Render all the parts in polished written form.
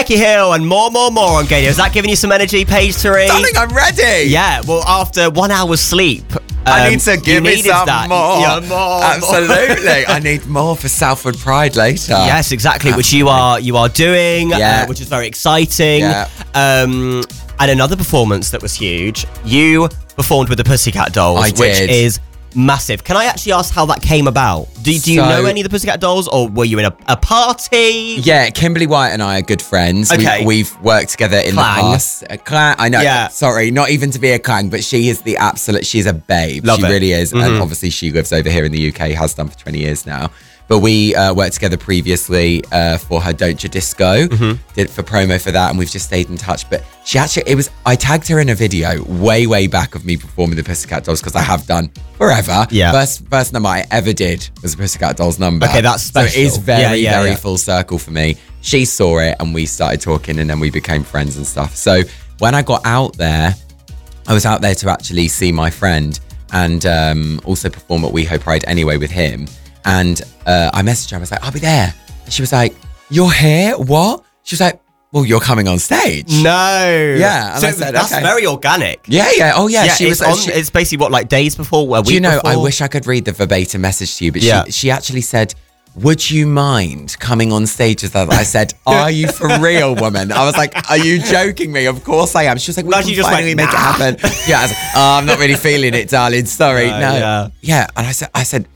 Becky Hill and more on Gadio. Is that giving you some energy, page 3? Darling, I'm ready. Yeah, well, after 1 hour's sleep, I need to give me some more. Yeah, more. Absolutely. I need more for Southwood Pride later. Yes, exactly, which you are doing, which is very exciting. Yeah. And another performance that was huge, you performed with the Pussycat Dolls, I which did. is massive. Can I actually ask how that came about? Do you know any of the Pussycat Dolls, or were you in a party? Yeah, Kimberly White and I are good friends. Okay. We've worked together in Clang. the past. A clang. I know. Yeah. Sorry, not even to be a clang, but she is the absolute. She's a babe. Love she it. really is. And obviously, she lives over here in the UK. Has done for 20 years now. But we worked together previously for her Don't You Disco. Did for promo for that, and we've just stayed in touch. But she actually, I tagged her in a video way back of me performing the Pussycat Dolls, because I have done forever. Yeah. First number I ever did was a Pussycat Dolls number. Okay, that's special. So it is very Yeah. full circle for me. She saw it and we started talking, and then we became friends and stuff. So when I got out there, I was out there to actually see my friend and also perform at WeHo Pride anyway with him. And I messaged her. I was like, I'll be there. And she was like, you're here? What? She was like, well, you're coming on stage. No. Yeah. And So I said, that's okay. very organic. Yeah. Oh, yeah. She was. It's basically what, like days before, a week do you know? before? I wish I could read the verbatim message to you, but Yeah. she actually said, would you mind coming on stage with that? I said, are you for real, woman? I was like, are you joking me? Of course I am. She was like, we Imagine can you just finally went, make it happen. Yeah, I was like, oh, I'm not really feeling it, darling. Sorry. No. Yeah. And I said,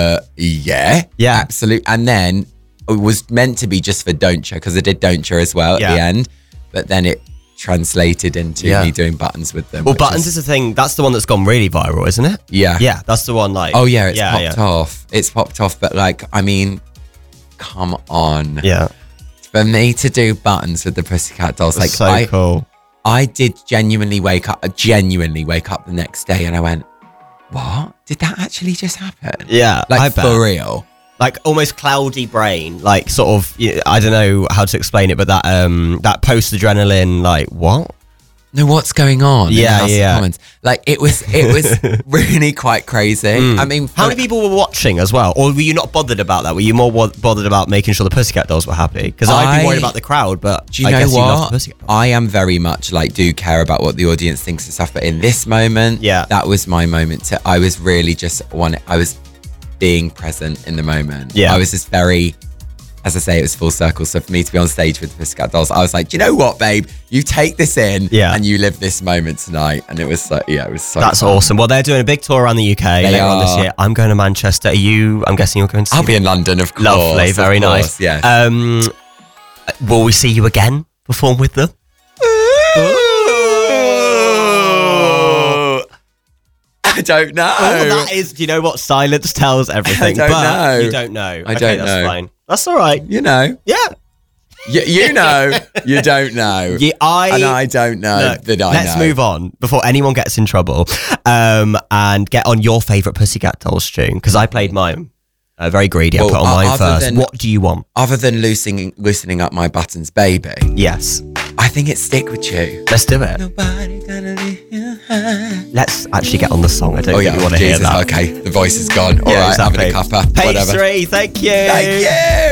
yeah, absolutely. And then it was meant to be just for Don't You, because I did Don't You as well at the end. But then it translated into me doing Buttons with them. Well, Buttons is the thing. That's the one that's gone really viral, isn't it? Yeah. Yeah, that's the one. Like, oh yeah, it's popped off. It's popped off. But like, I mean, come on. Yeah. For me to do Buttons with the Pussycat Dolls, like so cool. I did genuinely wake up the next day and I went, what? Did that actually just happen? Yeah, like I bet. for real. Like almost cloudy brain, like sort of. I don't know how to explain it, but that post adrenaline, like what? No, what's going on? Yeah. Comments. Like it was really quite crazy. I mean, How many people were watching as well, or were you not bothered about that? Were you more bothered about making sure the Pussycat Dolls were happy? Because I'd be worried about the crowd, but do you I know guess you love the what? Pussycat Dolls. I am very much like do care about what the audience thinks and stuff, but in this moment, that was my moment. I was really just I was being present in the moment. Yeah, I was just very. As I say, it was full circle. So for me to be on stage with the Pussycat Dolls, I was like, do you know what, babe? You take this in and you live this moment tonight. And it was like, it was so That's fun. awesome. Well, they're doing a big tour around the UK later on this year. I'm going to Manchester. I'm guessing you're going to see I'll be in London, of course. Lovely, very nice. Yeah. Will we see you again perform with them? I don't know. Oh, that is, do you know what? Silence tells everything. I don't know. You don't know. I don't know. That's fine. That's all right. You know. Yeah. You know. You don't know. Yeah, and I don't know that I know. Let's move on before anyone gets in trouble and get on your favourite Pussycat Dolls tune, because I played mine. Very greedy. I put on mine first. What do you want? Other than loosening up my buttons, baby. Yes. I think it's Stick With You. Let's do it. Nobody gonna leave you high. Let's actually get on the song. I don't think you want to hear Jesus, that. Okay, the voice is gone. All right, exactly. having a cuppa. Page Whatever. 3, thank you. Thank you.